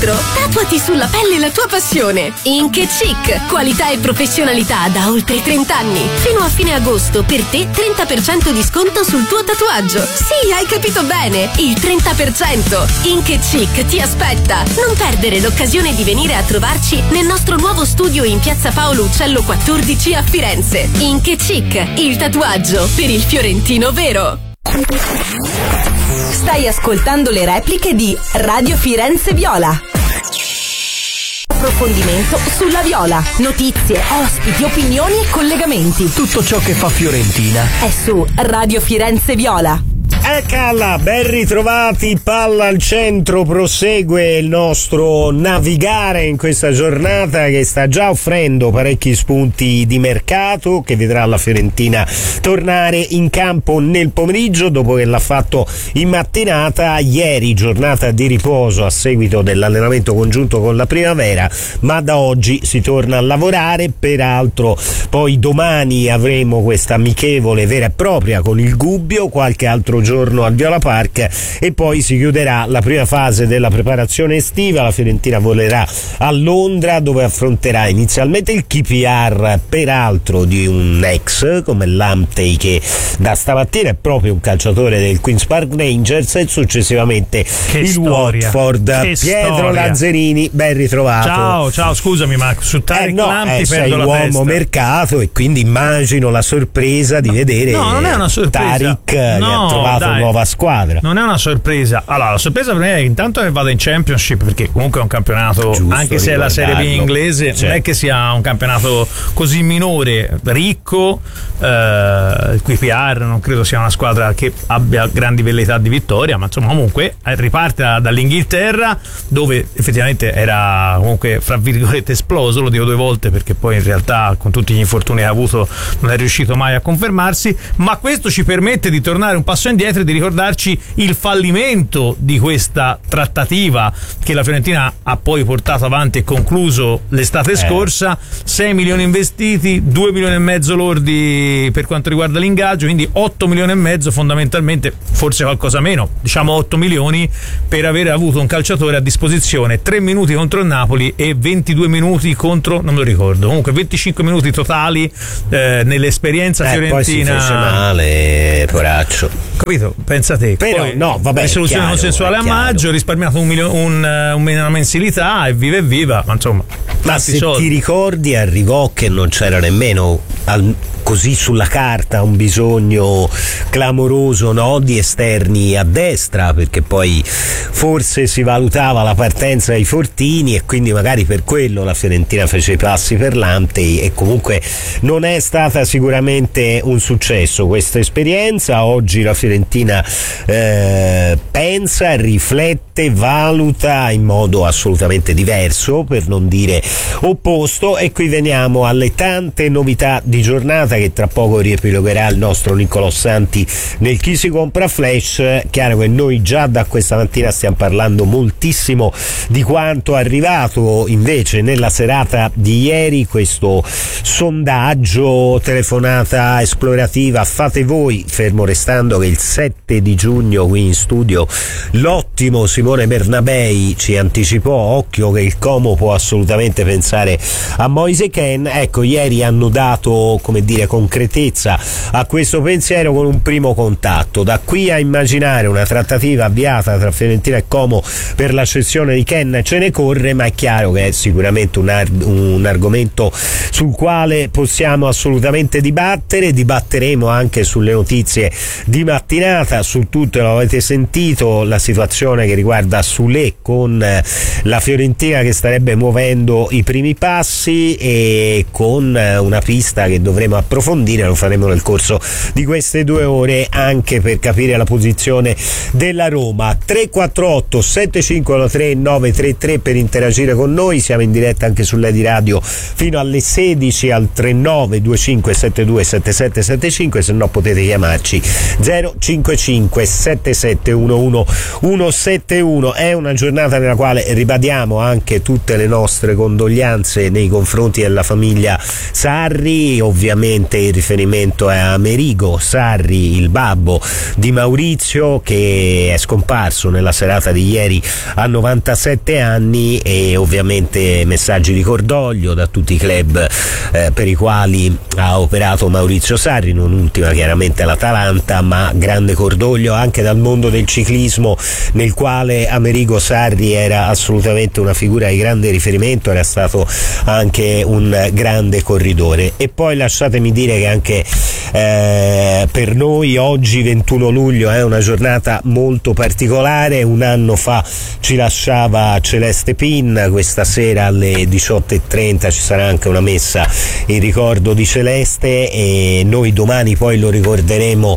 altro. Tatuati sulla pelle la tua passione. Ink & Chic, qualità e professionalità da oltre 30 anni. Fino a fine agosto per te 30% di sconto sul tuo tatuaggio. Sì, hai capito bene, il 30%. Ink & Chic ti aspetta. Non perdere l'occasione di venire a trovarci nel nostro nuovo studio in Piazza Paolo Uccello 14 a Firenze. Ink & Chic, il tatuaggio per il fiorentino vero. Stai ascoltando le repliche di Radio Firenze Viola. Approfondimento sulla Viola. Notizie, ospiti, opinioni e collegamenti. Tutto ciò che fa Fiorentina è su Radio Firenze Viola. Eccola, ben ritrovati, palla al centro, prosegue il nostro navigare in questa giornata che sta già offrendo parecchi spunti di mercato, che vedrà la Fiorentina tornare in campo nel pomeriggio dopo che l'ha fatto in mattinata. Ieri giornata di riposo a seguito dell'allenamento congiunto con la Primavera, ma da oggi si torna a lavorare. Peraltro poi domani avremo questa amichevole vera e propria con il Gubbio, qualche altro giorno al Viola Park e poi si chiuderà la prima fase della preparazione estiva. La Fiorentina volerà a Londra, dove affronterà inizialmente il KPR, peraltro di un ex come Lamptey, che da stamattina è proprio un calciatore del Queen's Park Rangers, e successivamente Watford. Pietro Lazzarini, ben ritrovato. Ciao, scusami, ma su Tarek Lamptey sei perdo uomo testa. mercato, e quindi immagino la sorpresa di vedere non è una sorpresa. Tarek che ha trovato nuova squadra. Non è una sorpresa. Allora, la sorpresa per me è intanto che vada in Championship, perché comunque è un campionato, giusto, anche se è la Serie B inglese, certo, non è che sia un campionato così minore, ricco. Il QPR non credo sia una squadra che abbia grandi velleità di vittoria, ma insomma comunque riparte dall'Inghilterra, dove effettivamente era comunque fra virgolette esploso, lo dico due volte perché poi in realtà con tutti gli infortuni che ha avuto non è riuscito mai a confermarsi, ma questo ci permette di tornare un passo indietro e di ricordarci il fallimento di questa trattativa che la Fiorentina ha poi portato avanti e concluso l'estate scorsa. 6 milioni investiti, 2 milioni e mezzo lordi per quanto riguarda l'ingaggio, quindi 8 milioni e mezzo fondamentalmente, forse qualcosa meno, diciamo 8 milioni per aver avuto un calciatore a disposizione 3 minuti contro il Napoli e 22 minuti contro, non me lo ricordo, comunque 25 minuti totali nell'esperienza fiorentina. Poi si fece male, poraccio. Capito? Pensa te. Però poi, no, vabbè, risoluzione consensuale a maggio, risparmiato una mensilità e viva, ma insomma, ma se soldi. Ti ricordi, arrivò che non c'era nemmeno così sulla carta un bisogno clamoroso, no, di esterni a destra, perché poi forse si valutava la partenza dei Fortini e quindi magari per quello la Fiorentina fece i passi per Lamptey, e comunque non è stata sicuramente un successo questa esperienza. Oggi la Fiorentina pensa, riflette, valuta in modo assolutamente diverso, per non dire opposto, e qui veniamo alle tante novità di giornata che tra poco riepilogherà il nostro Niccolò Santi nel Chi si compra Flash. Chiaro che noi già da questa mattina stiamo parlando moltissimo di quanto è arrivato invece nella serata di ieri, questo sondaggio, telefonata esplorativa fate voi, fermo restando che il 7 di giugno qui in studio l'ottimo Simone Bernabei ci anticipò, occhio che il Como può assolutamente pensare a Moise Kean. Ecco, ieri hanno dato, come dire, concretezza a questo pensiero con un primo contatto. Da qui a immaginare una trattativa avviata tra Fiorentina e Como per la cessione di Kean ce ne corre, ma è chiaro che è sicuramente un argomento sul quale possiamo assolutamente dibatteremo anche sulle notizie di mattinata, su tutto lo avete sentito, la situazione che riguarda Soulé con la Fiorentina che starebbe muovendo i primi passi, e con una pista che dovremo approfondire, lo faremo nel corso di queste 2 ore anche per capire la posizione della Roma. 348 7513 933 per interagire con noi, siamo in diretta anche sull'Edi Radio fino alle 16 al 39 25 72 7775, se no potete chiamarci 055 77 11 171. È una giornata nella quale, ripeto, ribadiamo anche tutte le nostre condoglianze nei confronti della famiglia Sarri. Ovviamente il riferimento è a Amerigo Sarri, il babbo di Maurizio, che è scomparso nella serata di ieri a 97 anni, e ovviamente messaggi di cordoglio da tutti i club per i quali ha operato Maurizio Sarri, non ultima chiaramente l'Atalanta, ma grande cordoglio anche dal mondo del ciclismo, nel quale Amerigo Sarri era assolutamente una figura di grande riferimento, era stato anche un grande corridore. E poi lasciatemi dire che anche per noi oggi 21 luglio è una giornata molto particolare. Un anno fa ci lasciava Celeste Pin, questa sera alle 18:30 ci sarà anche una messa in ricordo di Celeste, e noi domani poi lo ricorderemo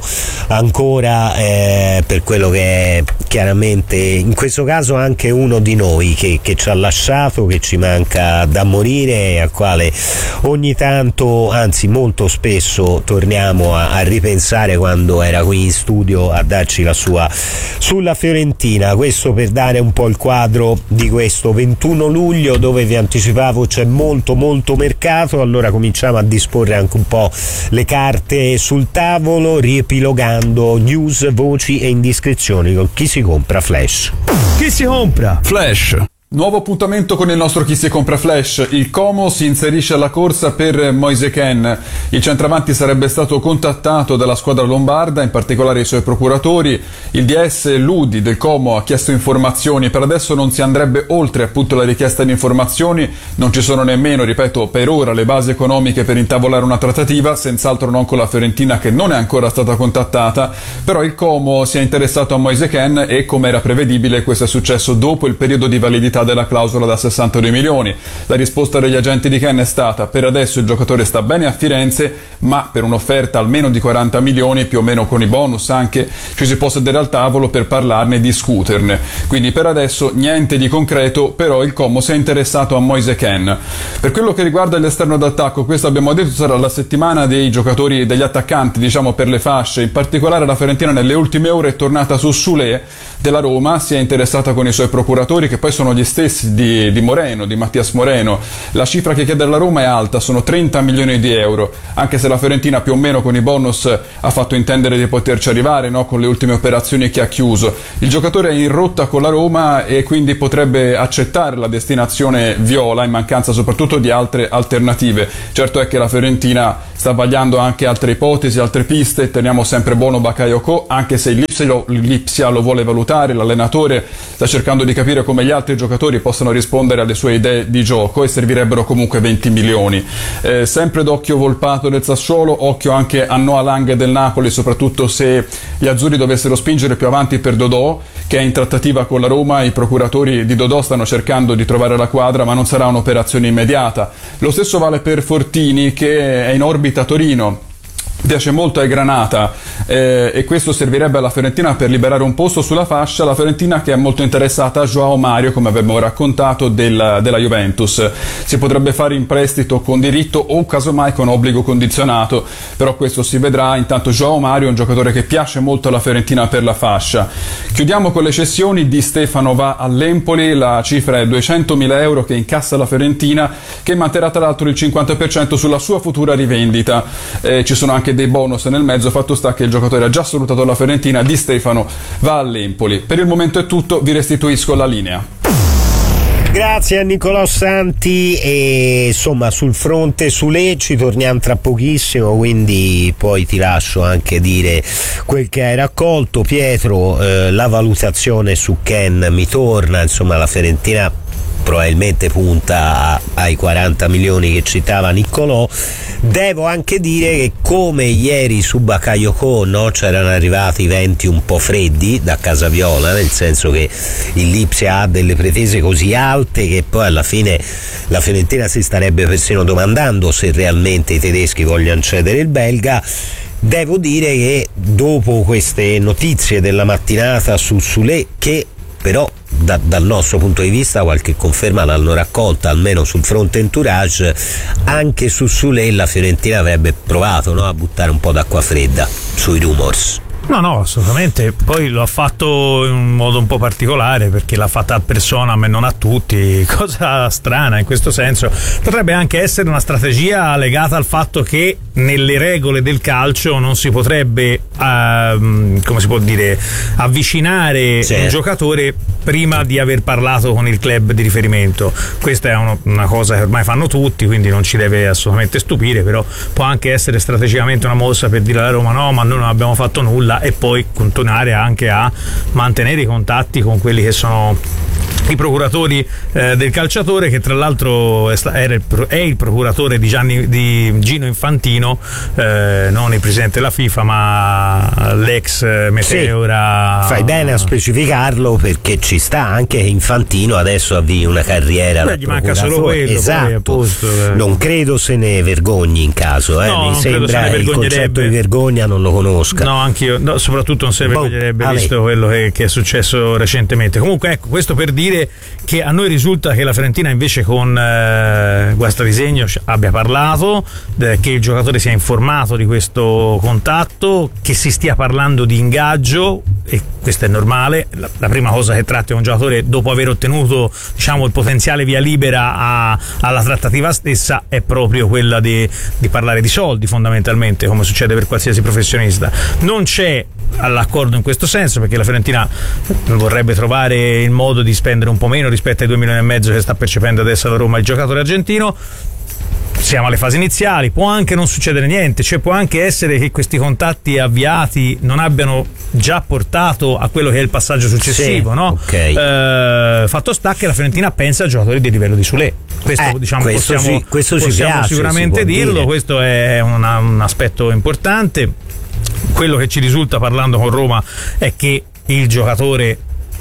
ancora per quello che è chiaramente in questo caso anche uno di noi che ci ha lasciato, che ci manca da morire, e al quale ogni tanto, anzi molto spesso, torniamo a ripensare quando era qui in studio a darci la sua sulla Fiorentina. Questo per dare un po' il quadro di questo 21 luglio, dove vi anticipavo c'è molto mercato. Allora cominciamo a disporre anche un po' le carte sul tavolo, riepilogando news, voci e indiscrezioni con Chi si compra Flash. Chi si compra Flash. Nuovo appuntamento con il nostro Chi si compra Flash. Il Como si inserisce alla corsa per Moise Kean. Il centravanti sarebbe stato contattato dalla squadra lombarda, in particolare i suoi procuratori. Il DS Ludi del Como ha chiesto informazioni. Per adesso non si andrebbe oltre appunto la richiesta di informazioni. Non ci sono nemmeno, ripeto, per ora le basi economiche per intavolare una trattativa, senz'altro non con la Fiorentina, che non è ancora stata contattata. Però il Como si è interessato a Moise Kean e, come era prevedibile, questo è successo dopo il periodo di validità della clausola da 62 milioni. La risposta degli agenti di Kean è stata: per adesso il giocatore sta bene a Firenze, ma per un'offerta almeno di 40 milioni, più o meno con i bonus anche, ci si può sedere al tavolo per parlarne e discuterne. Quindi per adesso niente di concreto, però il Como si è interessato a Moise Kean. Per quello che riguarda l'esterno d'attacco, questo abbiamo detto sarà la settimana dei giocatori, degli attaccanti, diciamo, per le fasce. In particolare la Fiorentina nelle ultime ore è tornata su Soulé della Roma, si è interessata con i suoi procuratori, che poi sono gli stessi di Moreno, di Mattias Moreno. La cifra che chiede la Roma è alta, sono 30 milioni di euro, anche se la Fiorentina più o meno con i bonus ha fatto intendere di poterci arrivare, no? Con le ultime operazioni che ha chiuso. Il giocatore è in rotta con la Roma e quindi potrebbe accettare la destinazione viola, in mancanza soprattutto di altre alternative. Certo è che la Fiorentina sta vagliando anche altre ipotesi, altre piste. Teniamo sempre buono Bakayoko, anche se l'Ipsia lo vuole valutare. L'allenatore sta cercando di capire come gli altri giocatori possano rispondere alle sue idee di gioco, e servirebbero comunque 20 milioni. Sempre d'occhio Volpato del Sassuolo, occhio anche a Noah Lang del Napoli, soprattutto se gli azzurri dovessero spingere più avanti per Dodò, che è in trattativa con la Roma. I procuratori di Dodò stanno cercando di trovare la quadra, ma non sarà un'operazione immediata. Lo stesso vale per Fortini, che è in orbita a Torino. Piace molto ai Granata, e questo servirebbe alla Fiorentina per liberare un posto sulla fascia. La Fiorentina che è molto interessata a João Mario, come abbiamo raccontato, della Juventus. Si potrebbe fare in prestito con diritto o casomai con obbligo condizionato, però questo si vedrà. Intanto João Mario è un giocatore che piace molto alla Fiorentina per la fascia. Chiudiamo con le cessioni. Di Stefano va all'Empoli, la cifra è 200.000 euro che incassa la Fiorentina, che manterrà tra l'altro il 50% sulla sua futura rivendita. Ci sono anche dei bonus nel mezzo, fatto sta che il giocatore ha già salutato la Fiorentina. Di Stefano va all'Empoli. Per il momento è tutto, vi restituisco la linea. Grazie a Nicolò Santi. E insomma, sul fronte Soulé ci torniamo tra pochissimo, quindi poi ti lascio anche dire quel che hai raccolto. Pietro, la valutazione su Kean mi torna, insomma la Fiorentina probabilmente punta ai 40 milioni che citava Niccolò. Devo anche dire che, come ieri su Bakayoko, no, c'erano arrivati venti un po' freddi da casa viola, nel senso che il Lipsia ha delle pretese così alte che poi alla fine la Fiorentina si starebbe persino domandando se realmente i tedeschi vogliono cedere il belga. Devo dire che dopo queste notizie della mattinata su Soulé, che però dal nostro punto di vista qualche conferma l'hanno raccolta, almeno sul fronte entourage, anche su Soulé la Fiorentina avrebbe provato, no, a buttare un po' d'acqua fredda sui rumors. No, assolutamente. Poi lo ha fatto in un modo un po' particolare, perché l'ha fatta a personam e non a tutti, cosa strana in questo senso. Potrebbe anche essere una strategia legata al fatto che nelle regole del calcio non si potrebbe come si può dire, avvicinare un giocatore prima di aver parlato con il club di riferimento. Questa è una cosa che ormai fanno tutti, quindi non ci deve assolutamente stupire, però può anche essere strategicamente una mossa per dire alla Roma no, ma noi non abbiamo fatto nulla, e poi continuare anche a mantenere i contatti con quelli che sono i procuratori del calciatore, che tra l'altro è il procuratore di Gino Infantino, non il presidente della FIFA ma l'ex Meteora. Sì, fai bene a specificarlo, perché ci sta anche che Infantino adesso avvii una carriera. Gli manca solo quello. Esatto, posto, non credo se ne vergogni in caso, no, mi sembra il concetto di vergogna non lo conosca. No, anch'io, no, soprattutto non se ne vergognerebbe, visto quello che è successo recentemente. Comunque ecco, questo per dire che a noi risulta che la Fiorentina invece con Guastavisegno abbia parlato, che il giocatore sia informato di questo contatto, che si stia parlando di ingaggio, e questo è normale. La prima cosa che tratti un giocatore dopo aver ottenuto, diciamo, il potenziale via libera alla trattativa stessa è proprio quella di parlare di soldi, fondamentalmente, come succede per qualsiasi professionista. Non c'è all'accordo in questo senso, perché la Fiorentina vorrebbe trovare il modo di spendere un po' meno rispetto ai 2,5 milioni che sta percependo adesso la Roma il giocatore argentino. Siamo alle fasi iniziali, può anche non succedere niente, cioè può anche essere che questi contatti avviati non abbiano già portato a quello che è il passaggio successivo, sì, no? Okay. Fatto sta che la Fiorentina pensa a giocatori di livello di Soulé. Questo, diciamo, questo possiamo ci piace, sicuramente dirlo, dire. Questo è un aspetto importante. Quello che ci risulta parlando con Roma è che il giocatore,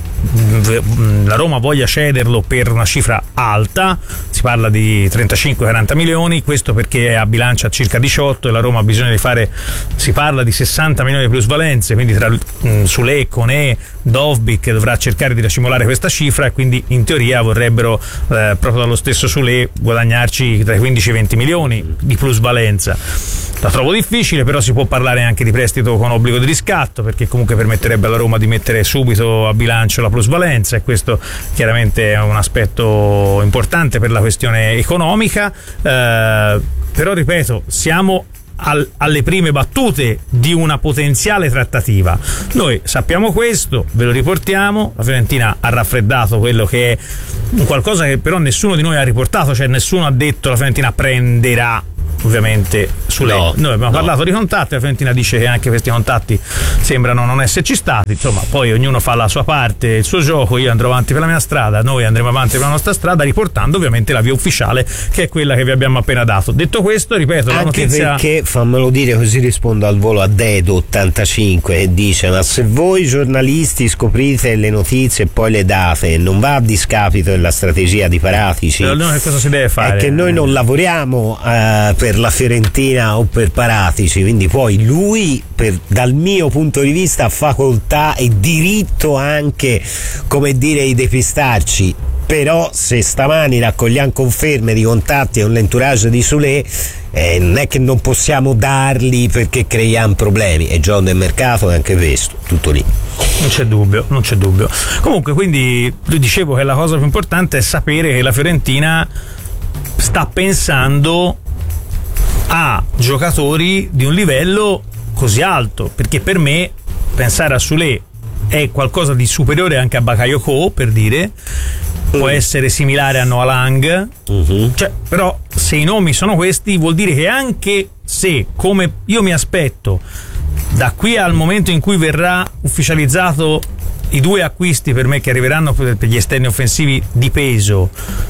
la Roma voglia cederlo per una cifra alta, si parla di 35-40 milioni, questo perché è a bilancia circa 18 e la Roma ha bisogno di fare, si parla di 60 milioni di plusvalenze, quindi tra Soulé, Koné, Dovbyk dovrà cercare di racimolare questa cifra, e quindi in teoria vorrebbero proprio dallo stesso Soulé guadagnarci tra i 15 e i 20 milioni di plusvalenza. La trovo difficile, però si può parlare anche di prestito con obbligo di riscatto, perché comunque permetterebbe alla Roma di mettere subito a bilancio la plusvalenza, e questo chiaramente è un aspetto importante per la questione economica. Però ripeto, siamo alle prime battute di una potenziale trattativa. Noi sappiamo questo, ve lo riportiamo. La Fiorentina ha raffreddato quello che è qualcosa che però nessuno di noi ha riportato, cioè nessuno ha detto la Fiorentina prenderà ovviamente Soulé. Noi abbiamo parlato di contatti, la Fiorentina dice che anche questi contatti sembrano non esserci stati, insomma, poi ognuno fa la sua parte, il suo gioco, io andrò avanti per la mia strada, noi andremo avanti per la nostra strada, riportando ovviamente la via ufficiale, che è quella che vi abbiamo appena dato. Detto questo, ripeto, anche la notizia... perché, fammelo dire così rispondo al volo a Dedo85, che dice: ma se voi giornalisti scoprite le notizie e poi le date, non va a discapito della strategia di Paratici? Allora, che cosa si deve fare? È che noi non lavoriamo per la Fiorentina o per Paratici, quindi poi lui, dal mio punto di vista, ha facoltà e diritto anche, come dire, di depistarci. Però se stamani raccogliamo conferme di contatti e un entourage di Soulé, non è che non possiamo darli perché creiamo problemi. È gioco del mercato, è anche questo, tutto lì. Non c'è dubbio. Comunque, quindi dicevo che la cosa più importante è sapere che la Fiorentina sta pensando a giocatori di un livello così alto, perché per me pensare a Soulé è qualcosa di superiore anche a Bakayoko, per dire, può essere similare a Noah Lang, cioè, però se i nomi sono questi vuol dire che anche se, come io mi aspetto, da qui al momento in cui verrà ufficializzato i 2 acquisti per me che arriveranno per gli esterni offensivi di peso,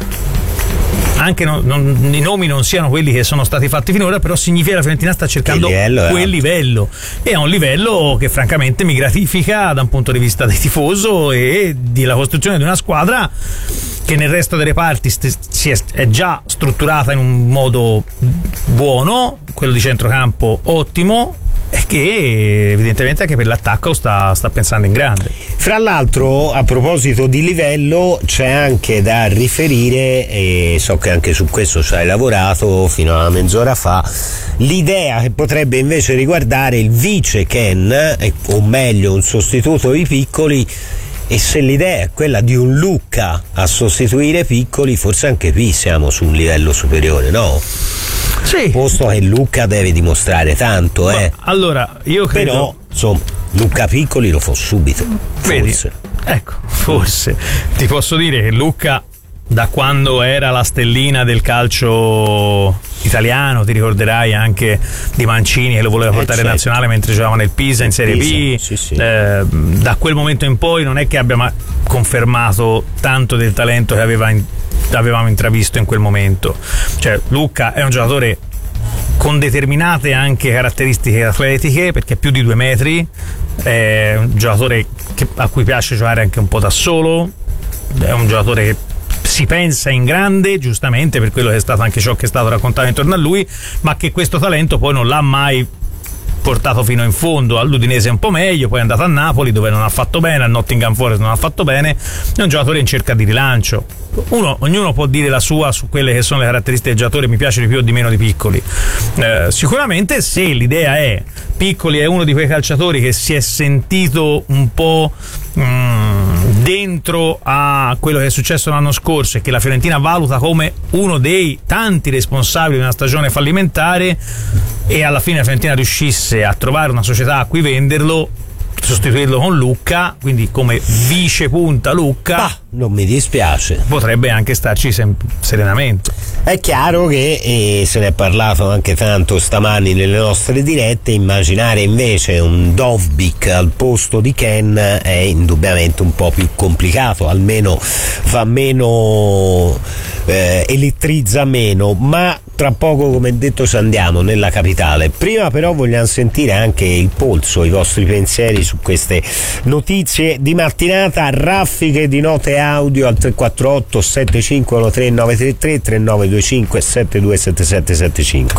anche i nomi non siano quelli che sono stati fatti finora, però significa che la Fiorentina sta cercando quel livello, e è un livello che francamente mi gratifica da un punto di vista del tifoso e della costruzione di una squadra che nel resto delle parti è già strutturata in un modo buono, quello di centrocampo ottimo, e che evidentemente anche per l'attacco sta pensando in grande. Fra l'altro, a proposito di livello, c'è anche da riferire, e so che anche su questo ci hai lavorato fino a mezz'ora fa, l'idea che potrebbe invece riguardare il vice Ken, o meglio un sostituto ai Piccoli. E se l'idea è quella di un Lucca a sostituire Piccoli, forse anche qui siamo su un livello superiore, no? Sì. Posto che Lucca deve dimostrare tanto, Allora, io credo. Però, insomma, Lucca Piccoli lo fa subito. Forse. Ecco, forse. Ti posso dire che Lucca, da quando era la stellina del calcio italiano, ti ricorderai anche di Mancini che lo voleva portare in nazionale mentre giocava nel Pisa in Serie B. Sì. Da quel momento in poi non è che abbia confermato tanto del talento che avevamo intravisto in quel momento. Cioè, Lucca è un giocatore con determinate anche caratteristiche atletiche, perché è più di 2 metri, è un giocatore a cui piace giocare anche un po' da solo, è un giocatore che si pensa in grande, giustamente, per quello che è stato anche ciò che è stato raccontato intorno a lui, ma che questo talento poi non l'ha mai portato fino in fondo. All'Udinese un po' meglio, poi è andato a Napoli dove non ha fatto bene, al Nottingham Forest non ha fatto bene. È un giocatore in cerca di rilancio. Ognuno può dire la sua su quelle che sono le caratteristiche del giocatore, mi piace di più o di meno di Piccoli. Sicuramente, se l'idea è Piccoli è uno di quei calciatori che si è sentito un po' dentro a quello che è successo l'anno scorso e che la Fiorentina valuta come uno dei tanti responsabili di una stagione fallimentare, e alla fine la Fiorentina riuscisse a trovare una società a cui venderlo, sostituirlo con Lucca, quindi come vice punta Lucca, non mi dispiace, potrebbe anche starci serenamente. È chiaro che se ne è parlato anche tanto stamani nelle nostre dirette, immaginare invece un Dovbyk al posto di Ken è indubbiamente un po' più complicato, almeno fa meno, elettrizza meno, ma tra poco, come detto, ci andiamo nella capitale. Prima però vogliamo sentire anche il polso, i vostri pensieri su queste notizie di mattinata, raffiche di note audio al 348 7513 933 3925 727775.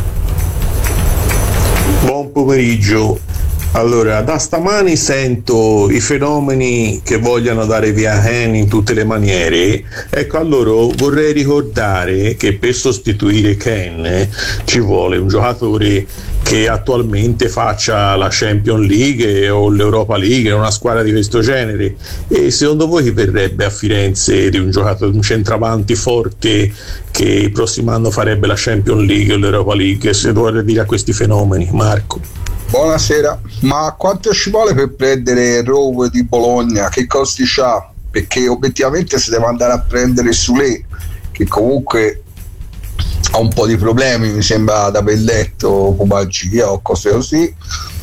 Buon pomeriggio. Allora, da stamani sento i fenomeni che vogliono dare via Ken in tutte le maniere. Ecco, allora vorrei ricordare che per sostituire Ken ci vuole un giocatore che attualmente faccia la Champions League o l'Europa League, una squadra di questo genere. E secondo voi chi verrebbe a Firenze di un giocatore, un centravanti forte che il prossimo anno farebbe la Champions League o l'Europa League? Se dovete dire a questi fenomeni, Marco. Buonasera, ma quanto ci vuole per prendere Rove di Bologna? Che costi c'ha? Perché obiettivamente si deve andare a prendere Soulé, che comunque ha un po' di problemi, mi sembra, da aver letto, pubalgia o cose così,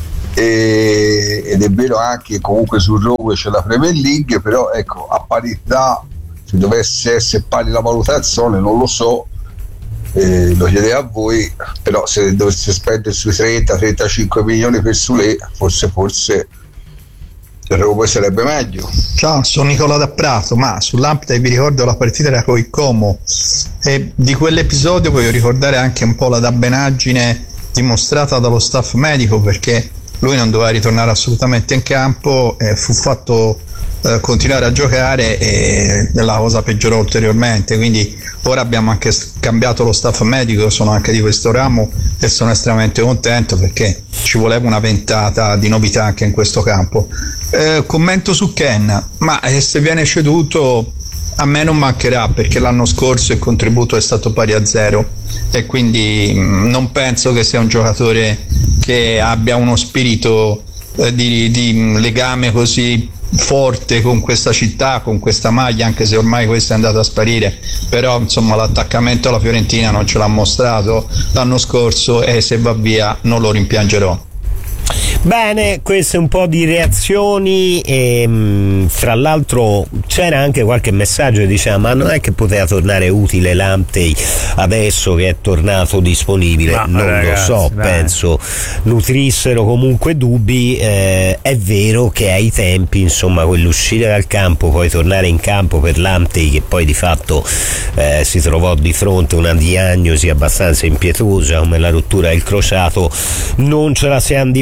ed è vero anche che comunque sul Rove c'è la Premier League, però ecco, a parità, se dovesse essere pari la valutazione, non lo so, lo chiedevo a voi, però se dovesse spendere sui 30-35 milioni per Soulé, forse il Roma sarebbe meglio. Ciao, sono Nicola da Prato, ma sull'Amptide vi ricordo la partita era con il Como, e di quell'episodio voglio ricordare anche un po' la dabbenaggine dimostrata dallo staff medico, perché lui non doveva ritornare assolutamente in campo, fu fatto continuare a giocare e la cosa peggiorò ulteriormente, quindi ora abbiamo anche cambiato lo staff medico, sono anche di questo ramo e sono estremamente contento perché ci voleva una ventata di novità anche in questo campo. Commento su Ken, ma se viene ceduto a me non mancherà, perché l'anno scorso il contributo è stato pari a 0 e quindi non penso che sia un giocatore che abbia uno spirito di legame così forte con questa città, con questa maglia, anche se ormai questa è andata a sparire, però insomma l'attaccamento alla Fiorentina non ce l'ha mostrato l'anno scorso e se va via non lo rimpiangerò. Bene, queste un po' di reazioni e fra l'altro c'era anche qualche messaggio che diceva ma non è che poteva tornare utile Lamptey adesso che è tornato disponibile, non ragazzi, lo so, dai. Penso nutrissero comunque dubbi, è vero che ai tempi insomma quell'uscita dal campo poi tornare in campo per Lamptey, che poi di fatto si trovò di fronte una diagnosi abbastanza impietosa come la rottura del crociato, non ce la siamo dimenticati.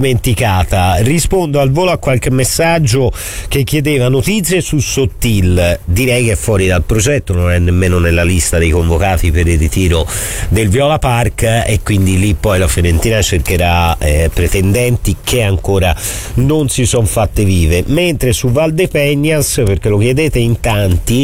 immediata. Rispondo al volo a qualche messaggio che chiedeva notizie su Sottil. Direi che è fuori dal progetto, non è nemmeno nella lista dei convocati per il ritiro del Viola Park, e quindi lì poi la Fiorentina cercherà pretendenti che ancora non si sono fatte vive. Mentre su Valdepeñas, perché lo chiedete in tanti,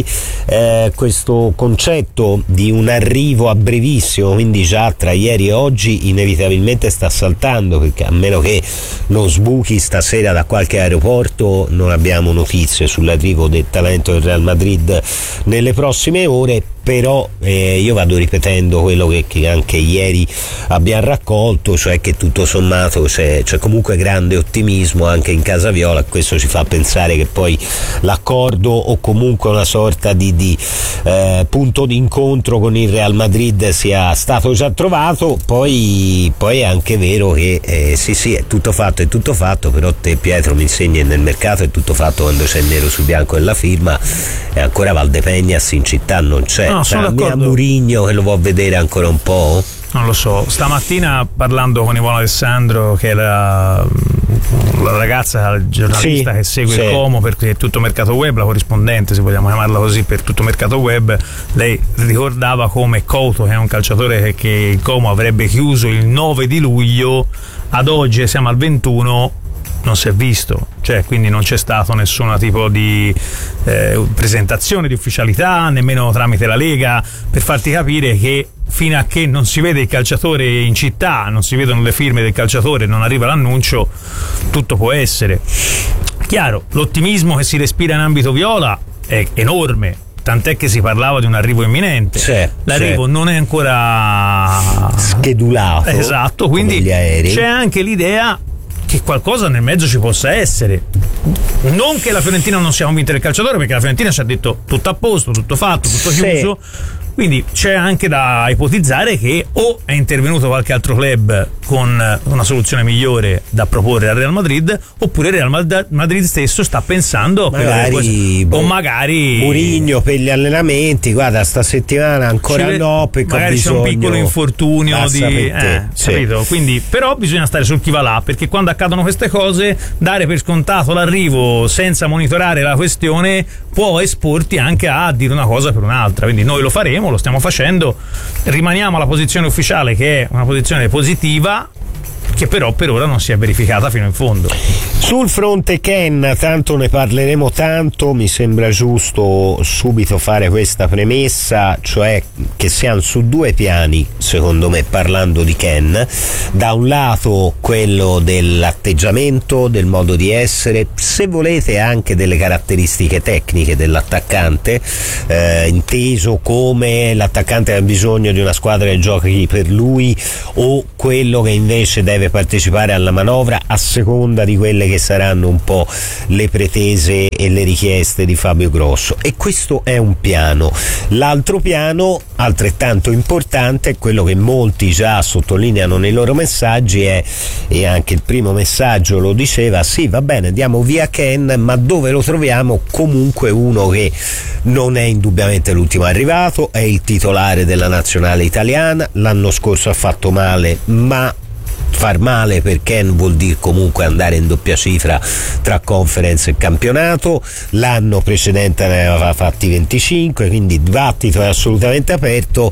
questo concetto di un arrivo a brevissimo, quindi già tra ieri e oggi, inevitabilmente sta saltando, perché a meno che non sbuchi stasera da qualche aeroporto non abbiamo notizie sull'arrivo del talento del Real Madrid nelle prossime ore. Però io vado ripetendo quello che anche ieri abbiamo raccolto, cioè che tutto sommato c'è comunque grande ottimismo anche in casa viola. Questo ci fa pensare che poi l'accordo, o comunque una sorta di punto d'incontro con il Real Madrid, sia stato già trovato. Poi è anche vero che sì, è tutto fatto, però te, Pietro, mi insegni nel mercato è tutto fatto quando c'è nero su bianco nella firma, e ancora Valdepeñas in città non c'è. No, sono d'accordo. Mourinho che lo può vedere ancora un po'? Non lo so, stamattina parlando con Ivano Alessandro, che è la ragazza, la giornalista che segue il Como, perché è tutto mercato web, la corrispondente, se vogliamo chiamarla così, per tutto mercato web, lei ricordava come Couto, che è un calciatore che il Como avrebbe chiuso il 9 di luglio, ad oggi siamo al 21, non si è visto, cioè quindi non c'è stato nessun tipo di presentazione di ufficialità, nemmeno tramite la Lega, per farti capire che fino a che non si vede il calciatore in città, non si vedono le firme del calciatore, non arriva l'annuncio, tutto può essere. Chiaro, l'ottimismo che si respira in ambito viola è enorme, tant'è che si parlava di un arrivo imminente. L'arrivo non è ancora schedulato, esatto, quindi c'è anche l'idea che qualcosa nel mezzo ci possa essere. Non che la Fiorentina non sia convinta del calciatore, perché la Fiorentina ci ha detto tutto a posto, tutto fatto, tutto chiuso. Quindi c'è anche da ipotizzare che o è intervenuto qualche altro club con una soluzione migliore da proporre al Real Madrid, oppure il Real Madrid stesso sta pensando o magari Mourinho per gli allenamenti, guarda, sta settimana ancora no, perché magari c'è un piccolo infortunio capito? Quindi però bisogna stare sul chi va là, perché quando accadono queste cose dare per scontato l'arrivo senza monitorare la questione può esporti anche a dire una cosa per un'altra. Quindi noi lo faremo, lo stiamo facendo, rimaniamo alla posizione ufficiale, che è una posizione positiva, che però per ora non si è verificata fino in fondo. Sul fronte Ken, tanto ne parleremo tanto, mi sembra giusto subito fare questa premessa, cioè che siamo su due piani, secondo me, parlando di Ken. Da un lato quello dell'atteggiamento, del modo di essere, se volete anche delle caratteristiche tecniche dell'attaccante, inteso come l'attaccante ha bisogno di una squadra che giochi per lui, o quello che invece deve partecipare alla manovra a seconda di quelle che saranno un po' le pretese e le richieste di Fabio Grosso. E questo è un piano. L'altro piano, altrettanto importante, è quello che molti già sottolineano nei loro messaggi, e anche il primo messaggio lo diceva: sì, va bene, diamo via Ken, ma dove lo troviamo? Comunque uno che non è indubbiamente l'ultimo arrivato, è il titolare della nazionale italiana, l'anno scorso ha fatto male, ma far male per Ken vuol dire comunque andare in doppia cifra tra conference e campionato. L'anno precedente ne aveva fatti 25, quindi il dibattito è assolutamente aperto.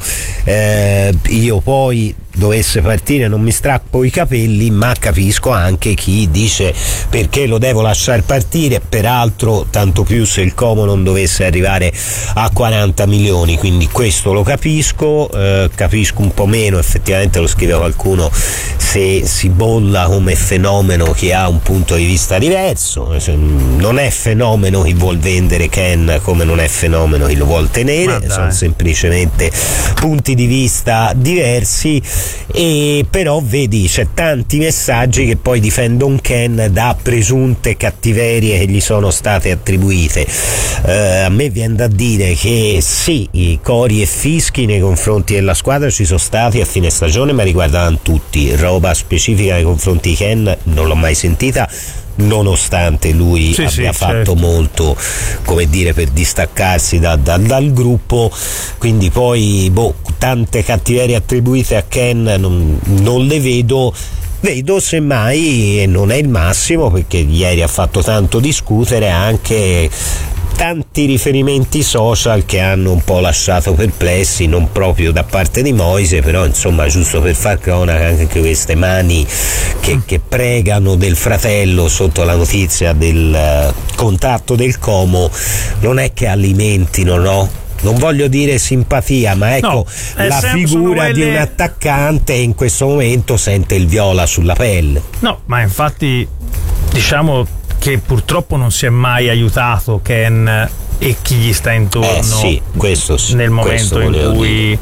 Io poi dovesse partire non mi strappo i capelli, ma capisco anche chi dice perché lo devo lasciare partire, peraltro tanto più se il Como non dovesse arrivare a 40 milioni, quindi questo lo capisco. Capisco un po' meno, effettivamente lo scrive qualcuno, se si bolla come fenomeno chi ha un punto di vista diverso. Non è fenomeno chi vuol vendere Ken, come non è fenomeno chi lo vuol tenere, sono semplicemente punti di vista diversi. E però vedi, c'è tanti messaggi che poi difendono Ken da presunte cattiverie che gli sono state attribuite. A me viene da dire che sì, i cori e fischi nei confronti della squadra ci sono stati a fine stagione, ma riguardavano tutti. Roba specifica nei confronti di Ken non l'ho mai sentita, nonostante lui abbia fatto molto, come dire, per distaccarsi dal gruppo. Quindi poi tante cattiverie attribuite a Ken non le vedo. Vedo semmai, e non è il massimo perché ieri ha fatto tanto discutere, anche tanti riferimenti social che hanno un po' lasciato perplessi, non proprio da parte di Moise, però insomma, giusto per far cronaca, anche queste mani che pregano del fratello sotto la notizia del contatto del Como non è che alimentino, no? Non voglio dire simpatia, ma ecco, la figura di un attaccante in questo momento sente il viola sulla pelle. No, ma infatti diciamo che purtroppo non si è mai aiutato Ken e chi gli sta intorno, sì, questo sì, nel momento in cui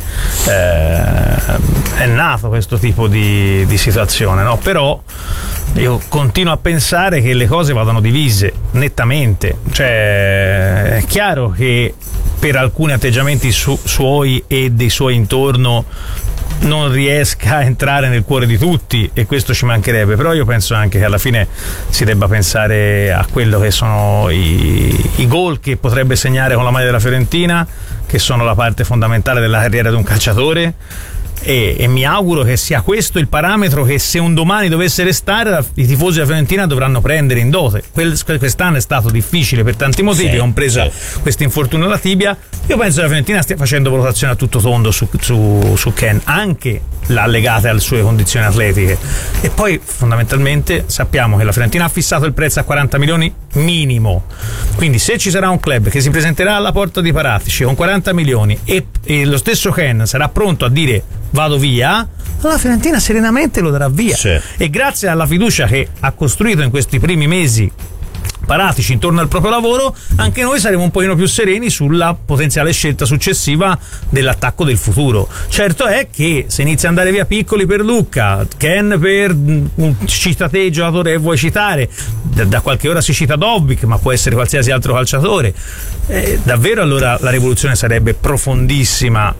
è nato questo tipo di situazione, no? Però io continuo a pensare che le cose vadano divise nettamente, cioè è chiaro che per alcuni atteggiamenti suoi e dei suoi intorno non riesca a entrare nel cuore di tutti, e questo ci mancherebbe, però io penso anche che alla fine si debba pensare a quello che sono i gol che potrebbe segnare con la maglia della Fiorentina, che sono la parte fondamentale della carriera di un calciatore, e mi auguro che sia questo il parametro che, se un domani dovesse restare, i tifosi della Fiorentina dovranno prendere in dote. Quest'anno è stato difficile per tanti motivi, compresa questo infortunio alla tibia. Io penso che la Fiorentina stia facendo valutazione a tutto tondo su Ken, anche allegate alle sue condizioni atletiche, e poi fondamentalmente sappiamo che la Fiorentina ha fissato il prezzo a 40 milioni minimo, quindi se ci sarà un club che si presenterà alla porta di Paratici con 40 milioni e lo stesso Ken sarà pronto a dire vado via, la Fiorentina serenamente lo darà via, e grazie alla fiducia che ha costruito in questi primi mesi Paratici intorno al proprio lavoro, anche noi saremo un pochino più sereni sulla potenziale scelta successiva dell'attacco del futuro. Certo è che se inizia ad andare via Piccoli per Lucca, Ken per cita te giocatore che vuoi citare, da qualche ora si cita Dobbik, ma può essere qualsiasi altro calciatore, davvero allora la rivoluzione sarebbe profondissima.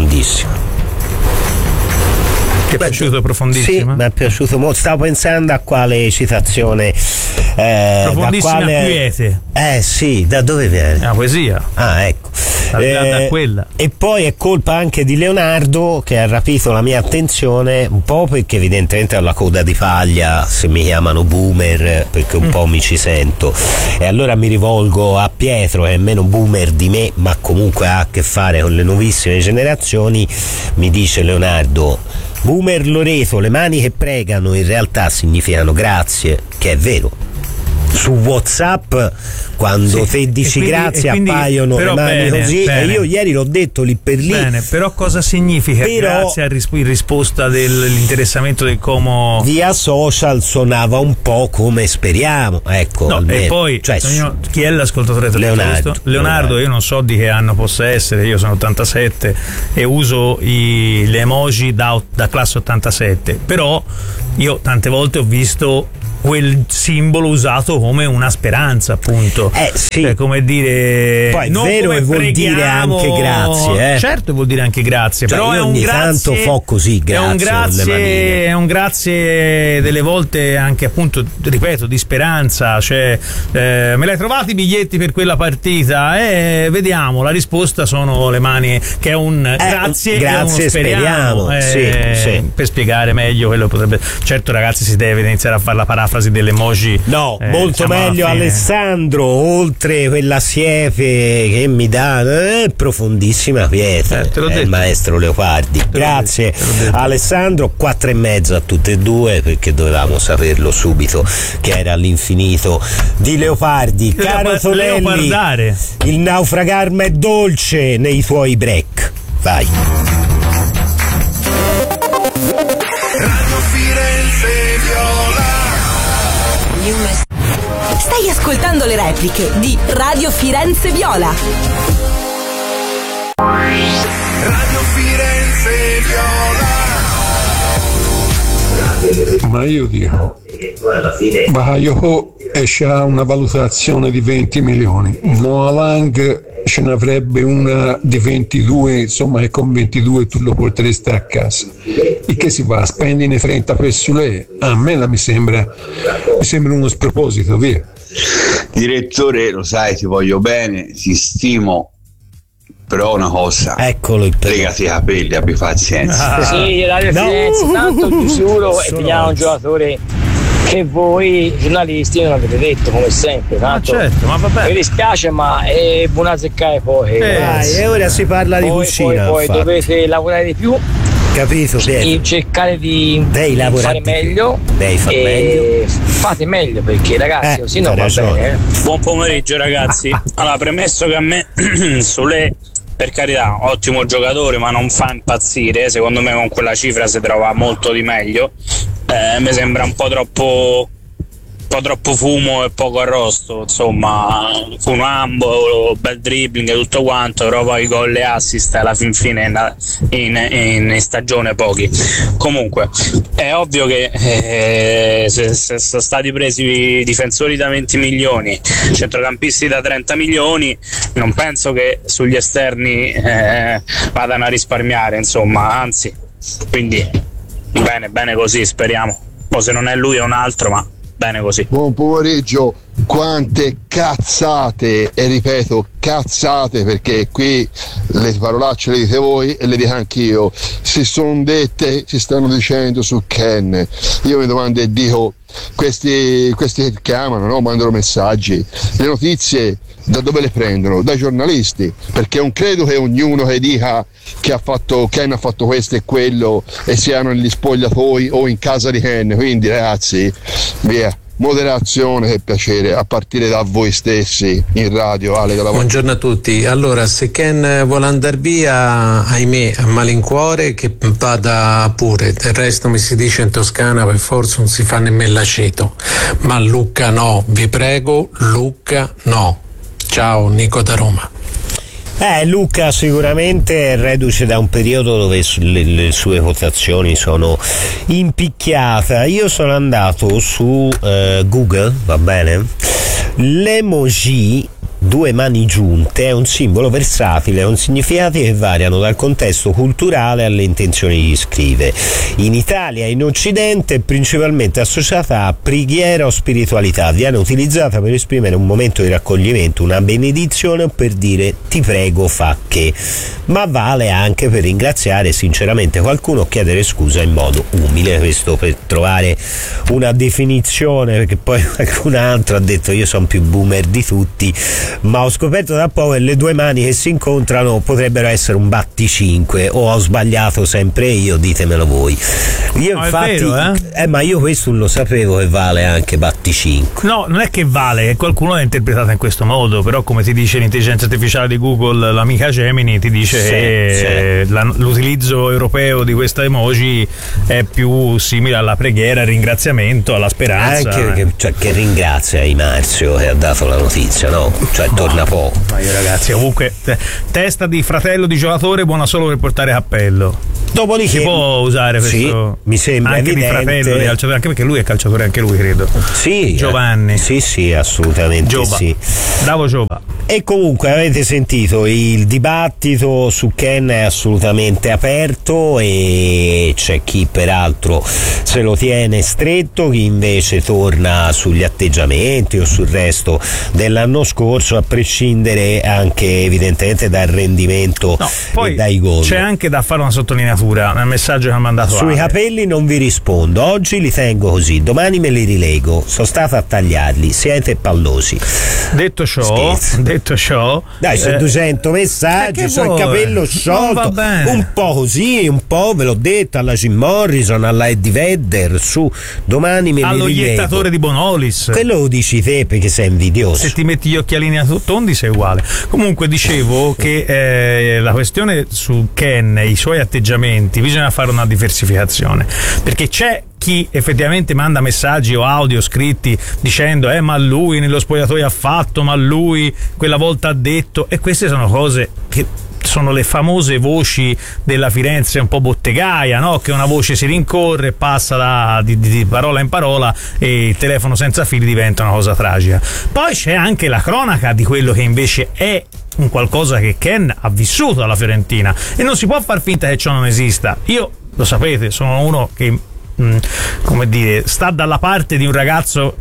Ti è piaciuto profondissima? Sì, mi è piaciuto molto. Stavo pensando a quale citazione. Profondissima quiete. Sì, da dove viene? Una poesia. Ah, ecco. Da quella. E poi è colpa anche di Leonardo, che ha rapito la mia attenzione, un po' perché evidentemente ho la coda di paglia, se mi chiamano boomer, perché un po' mi ci sento, e allora mi rivolgo a Pietro, che è meno boomer di me, ma comunque ha a che fare con le nuovissime generazioni. Mi dice Leonardo: boomer Loreto, le mani che pregano in realtà significano grazie, che è vero. Su WhatsApp quando te dici grazie appaiono le mani così, e io ieri l'ho detto lì per lì. Bene, però cosa significa grazie in risposta dell'interessamento del Como? Via social suonava un po' come speriamo, ecco. No, e poi chi è l'ascoltatore? Leonardo, io non so di che anno possa essere, io sono 87 e uso le emoji da classe 87, però io tante volte ho visto quel simbolo usato come una speranza, appunto. Sì. Cioè, come dire, poi è vero, e vuol dire anche grazie, certo, vuol dire anche grazie, però è un ogni grazie, tanto fo così, è un grazie delle volte anche, appunto, ripeto, di speranza, cioè me l'hai trovati i biglietti per quella partita? Vediamo, la risposta sono le mani, che è un grazie, speriamo. Sì. Per spiegare meglio quello potrebbe, certo ragazzi, si deve iniziare a fare la parafrasi delle emoji. No, molto meglio Alessandro, oltre quella siepe che mi dà profondissima pietra, il maestro Leopardi. Grazie Alessandro, 4,5 a tutte e due, perché dovevamo saperlo subito che era all'infinito di Leopardi. Caro Tonelli, il naufragarme è dolce nei tuoi break. Vai. Stai ascoltando le repliche di Radio Firenze Viola. Radio Firenze Viola. Ma io dico, Baio esce a una valutazione di 20 milioni, Noah Lang ce ne avrebbe una di 22, insomma, e con 22 tu lo potresti a casa. E che si va? Spendine 30 per Sule? A me mi sembra uno sproposito, via. Direttore, lo sai, ti voglio bene, ti stimo, però una cosa, eccolo il legati i capelli, abbi pazienza. Sì, Radio Firenze, tanto di sicuro e pigliamo un giocatore che voi giornalisti non avete detto, come sempre. Tanto certo, ma vabbè. Mi dispiace, ma è buona azzeccare poi. E ora si parla di cucina. Poi dovete lavorare di più. Capito? E cercare di fare meglio. Fate meglio, perché ragazzi così non va bene. Buon pomeriggio ragazzi. Allora, premesso che a me Solé, per carità, ottimo giocatore, ma non fa impazzire. Secondo me con quella cifra si trova molto di meglio. Mi sembra un po' troppo fumo e poco arrosto, insomma, funambo, bel dribbling e tutto quanto, però poi gol e assist alla fin fine in stagione pochi. Comunque è ovvio che se sono stati presi difensori da 20 milioni, centrocampisti da 30 milioni, non penso che sugli esterni vadano a risparmiare, insomma, anzi, quindi bene così, speriamo. O se non è lui è un altro, ma bene così. Buon pomeriggio. Quante cazzate, e ripeto cazzate, perché qui le parolacce le dite voi e le dico anch'io, si sono dette, si stanno dicendo su Ken. Io mi domando e dico, questi che chiamano, no? Mandano messaggi, le notizie da dove le prendono? Dai giornalisti, perché non credo che ognuno che dica che Ken ha fatto questo e quello e siano negli spogliatoi o in casa di Ken. Quindi ragazzi, via, moderazione, per piacere, a partire da voi stessi in radio. Ale, buongiorno a tutti. Allora, se Ken vuole andare via, ahimè, a malincuore, che vada pure. Del resto mi si dice in Toscana per forza non si fa nemmeno l'aceto, ma Lucca no, vi prego, Lucca no. Ciao, Nico da Roma. Lucca sicuramente è reduce da un periodo dove le sue quotazioni sono impicchiate. Io sono andato su Google, va bene? L'emoji 2 mani giunte è un simbolo versatile con significati che variano dal contesto culturale alle intenzioni di scrivere. In Italia e in Occidente è principalmente associata a preghiera o spiritualità, viene utilizzata per esprimere un momento di raccoglimento, una benedizione o per dire ti prego fa che, ma vale anche per ringraziare sinceramente qualcuno o chiedere scusa in modo umile. Questo per trovare una definizione, perché poi qualcun altro ha detto io sono più boomer di tutti, ma ho scoperto da poco che le 2 mani che si incontrano potrebbero essere un batticinque, o ho sbagliato sempre io, ditemelo voi. Io no, infatti è vero, ma io questo non lo sapevo che vale anche batticinque. No, non è che vale, qualcuno l'ha interpretata in questo modo, però come ti dice l'intelligenza artificiale di Google, l'amica Gemini ti dice che l'utilizzo europeo di questa emoji è più simile alla preghiera, al ringraziamento, alla speranza. Anche che ringrazia i Marzio che ha dato la notizia, no? Cioè torna poco. Ma io ragazzi, comunque testa di fratello di giocatore buona solo per portare cappello. Dopodiché si può usare questo, mi sembra anche evidente, di fratello di calciatore, anche perché lui è calciatore, anche lui credo. Sì, Giovanni. Sì, assolutamente Giova. Sì. Bravo Giova. E comunque avete sentito, il dibattito su Ken è assolutamente aperto e c'è chi peraltro se lo tiene stretto, chi invece torna sugli atteggiamenti o sul resto dell'anno scorso, a prescindere anche evidentemente dal rendimento e dai gol. C'è anche da fare una sottolineatura nel messaggio che ha mandato sui Ale. Capelli non vi rispondo, oggi li tengo così, domani me li rilego, sono stato a tagliarli, siete pallosi. Detto ciò, dai, sono 200 messaggi, sono il capello sciolto, un po' così, un po' ve l'ho detto alla Jim Morrison, alla Eddie Vedder, su domani me li rilego. Allo iettatore di Bonolis. Quello lo dici te perché sei invidioso. Se ti metti gli occhialini tondi sei uguale. Comunque dicevo che la questione su Ken e i suoi atteggiamenti bisogna fare una diversificazione, perché c'è chi effettivamente manda messaggi o audio scritti dicendo ma lui nello spogliatoio ha fatto, ma lui quella volta ha detto, e queste sono cose che sono le famose voci della Firenze un po' bottegaia, no? Che una voce si rincorre, passa di parola in parola e il telefono senza fili diventa una cosa tragica. Poi c'è anche la cronaca di quello che invece è un qualcosa che Ken ha vissuto alla Fiorentina e non si può far finta che ciò non esista. Io, lo sapete, sono uno che come dire, sta dalla parte di un ragazzo che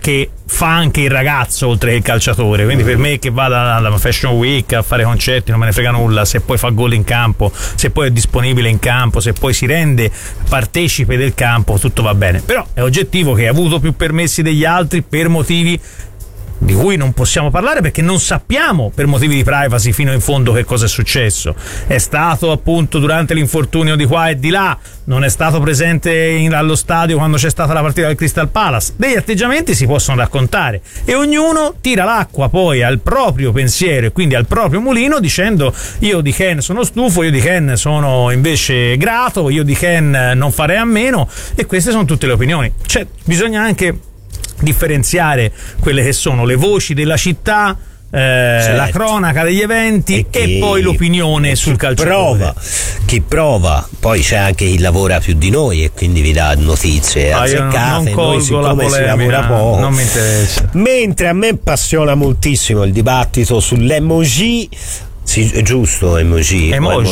fa anche il ragazzo oltre che il calciatore, quindi per me che vada alla Fashion Week a fare concerti non me ne frega nulla, se poi fa gol in campo, se poi è disponibile in campo, se poi si rende partecipe del campo, tutto va bene. Però è oggettivo che ha avuto più permessi degli altri per motivi di cui non possiamo parlare, perché non sappiamo per motivi di privacy fino in fondo che cosa è successo. È stato appunto durante l'infortunio di qua e di là, non è stato presente allo stadio quando c'è stata la partita del Crystal Palace. Degli atteggiamenti si possono raccontare e ognuno tira l'acqua poi al proprio pensiero e quindi al proprio mulino, dicendo: io di Ken sono stufo, io di Ken sono invece grato, io di Ken non farei a meno. E queste sono tutte le opinioni. Cioè, bisogna anche differenziare quelle che sono le voci della città, certo, la cronaca degli eventi e poi l'opinione sul calciatore. Chi prova, poi c'è anche chi lavora più di noi e quindi vi dà notizie azzeccate. Noi siccome si lavora poco, non mi interessa. Mentre a me appassiona moltissimo il dibattito sull'emoji. Sì, è giusto, emoji.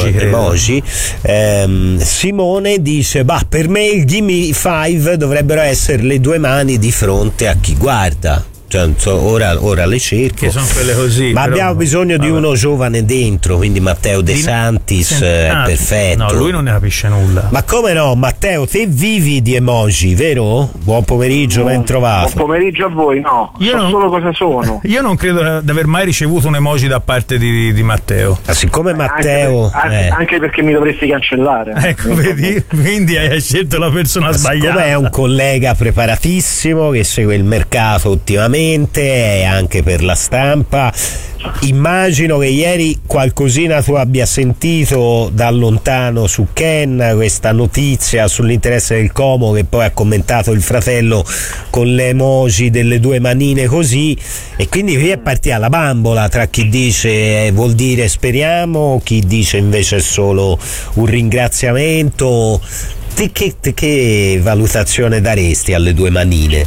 Simone dice: per me il Gimme 5 dovrebbero essere le due mani di fronte a chi guarda. Ora le cerco, che sono quelle così, ma abbiamo bisogno di uno giovane dentro, quindi Matteo De Santis è perfetto. No, lui non ne capisce nulla. Ma come no, Matteo, te vivi di emoji, vero? Buon pomeriggio, ben trovato. Buon pomeriggio a voi. No, io non solo cosa sono. Io non credo di aver mai ricevuto un emoji da parte di Matteo. Siccome Matteo anche perché mi dovresti cancellare. Ecco, vedi, quindi hai scelto la persona sbagliata. Siccome è un collega preparatissimo che segue il mercato ottimamente e anche per la stampa, immagino che ieri qualcosina tu abbia sentito da lontano su Ken, questa notizia sull'interesse del Como che poi ha commentato il fratello con le emoji delle due manine così, e quindi qui è partita la bambola tra chi dice vuol dire speriamo, chi dice invece è solo un ringraziamento. Che valutazione daresti alle due manine?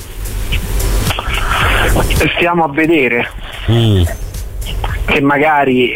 Stiamo a vedere che magari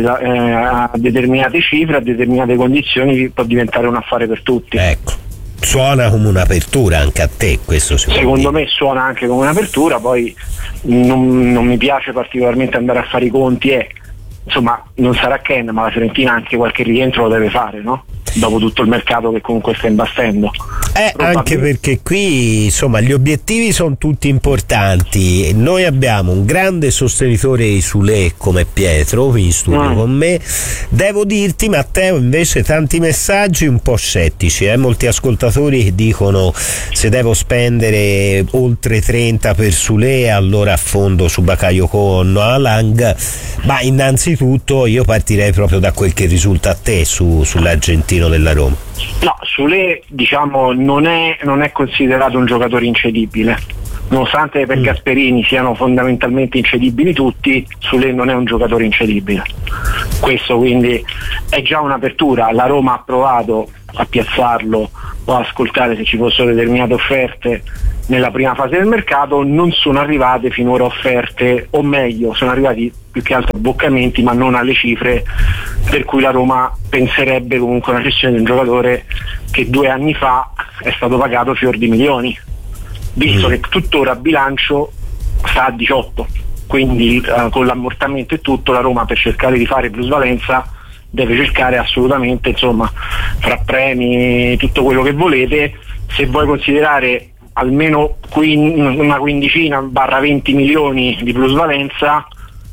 a determinate cifre, a determinate condizioni può diventare un affare per tutti. Ecco, suona come un'apertura anche a te, questo secondo me suona anche come un'apertura. Poi non mi piace particolarmente andare a fare i conti insomma, non sarà Ken, ma la Fiorentina anche qualche rientro lo deve fare, no? Dopo tutto il mercato che comunque sta imbastendo. Anche perché qui insomma gli obiettivi sono tutti importanti. Noi abbiamo un grande sostenitore di Sule come Pietro qui in studio con me. Devo dirti, Matteo, invece tanti messaggi un po' scettici, molti ascoltatori che dicono: se devo spendere oltre 30 per Sule allora affondo su Bakayoko o Alang. Ma innanzitutto io partirei proprio da quel che risulta a te sull'argentino della Roma. No, Sule diciamo non è considerato un giocatore incedibile, nonostante per Gasperini siano fondamentalmente incedibili tutti. Sule non è un giocatore incedibile, questo quindi è già un'apertura. La Roma ha provato a piazzarlo o a ascoltare se ci fossero determinate offerte nella prima fase del mercato, non sono arrivate finora offerte, o meglio sono arrivati più che altro abboccamenti, ma non alle cifre per cui la Roma penserebbe comunque una cessione di un giocatore che 2 anni fa è stato pagato fior di milioni, visto che tuttora a bilancio sta a 18, quindi con l'ammortamento e tutto la Roma, per cercare di fare plusvalenza, deve cercare assolutamente, insomma, fra premi tutto quello che volete, se vuoi considerare almeno una quindicina barra 20 milioni di plusvalenza,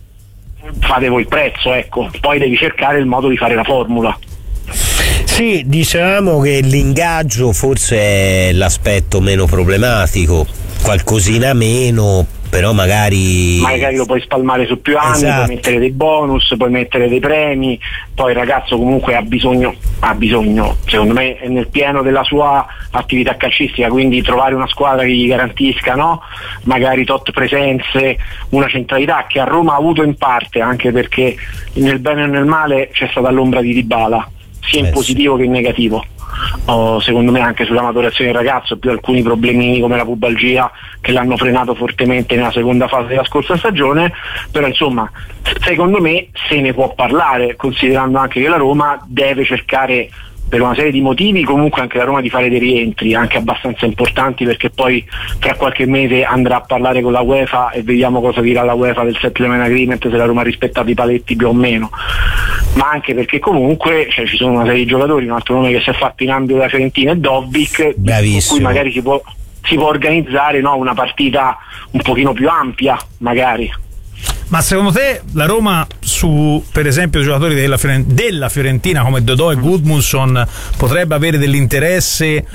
fate voi il prezzo, ecco. Poi devi cercare il modo di fare la formula. Sì, diciamo che l'ingaggio forse è l'aspetto meno problematico, qualcosina meno, però magari lo puoi spalmare su più anni, puoi mettere dei bonus, puoi mettere dei premi. Poi il ragazzo comunque ha bisogno, secondo me è nel pieno della sua attività calcistica, quindi trovare una squadra che gli garantisca, no? Magari tot presenze, una centralità che a Roma ha avuto in parte, anche perché nel bene e nel male c'è stata l'ombra di Dybala, sia in positivo che in negativo. Secondo me anche sulla maturazione del ragazzo, più alcuni problemini come la pubalgia che l'hanno frenato fortemente nella seconda fase della scorsa stagione, però insomma secondo me se ne può parlare, considerando anche che la Roma deve cercare per una serie di motivi, comunque anche la Roma di fare dei rientri anche abbastanza importanti, perché poi tra qualche mese andrà a parlare con la UEFA e vediamo cosa dirà la UEFA del settlement agreement, se la Roma ha rispettato i paletti più o meno, ma anche perché comunque ci sono una serie di giocatori. Un altro nome che si è fatto in ambito da Fiorentina è Dobbik, con cui magari si può organizzare, no, una partita un pochino più ampia magari. Ma secondo te la Roma, su per esempio giocatori della Fiorentina come Dodò e Gudmundsson, potrebbe avere dell'interesse,